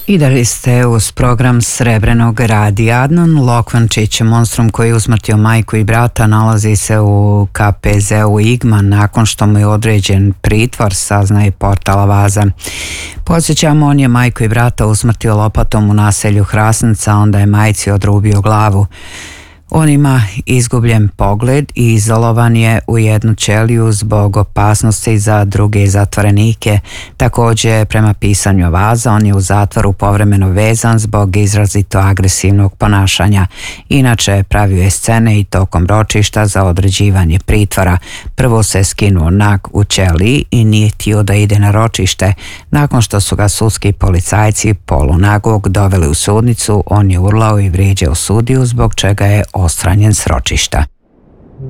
I dalje ste uz program Srebrenog radija. Adnan Lokvančić, monstrum koji je usmrtio majku i brata, nalazi se u KPZ-u Igman nakon što mu je određen pritvor, saznaje portal Avaza. Podsjećamo, on je majku i brata usmrtio lopatom u naselju Hrasnica, onda je majci odrubio glavu. On ima izgubljen pogled i izolovan je u jednu ćeliju zbog opasnosti za druge zatvorenike. Također, prema pisanju Avaza, on je u zatvoru povremeno vezan zbog izrazito agresivnog ponašanja. Inače, pravio je scene i tokom ročišta za određivanje pritvora. Prvo se skinuo nag u ćeliji i nije htio da ide na ročište. Nakon što su ga sudski policajci polunagog doveli u sudnicu, on je urlao i vrijeđao sudiju, zbog čega je odstranjen s ročišta.